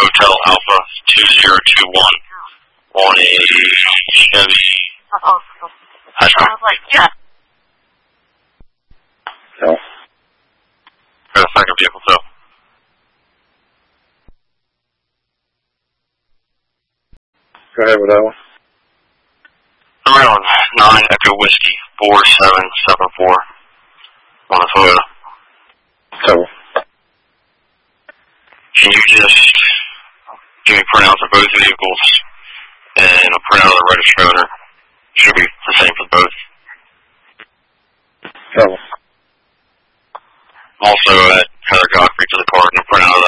Hotel Alpha 2021 on a Chevy. I was like, yeah. No. Got a second vehicle too. Go ahead with that one. Around 9 Echo Whiskey 4774 on a Toyota. So, can you just give me printouts of both vehicles and a printout of the register owner? Should be the same for both. so. Also, at Heather Godfrey to the card and a printout